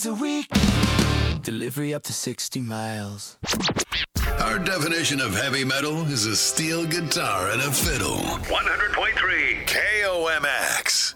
days a week. Delivery up to 60 miles. Our definition of heavy metal is a steel guitar and a fiddle. 100.3 KOMX.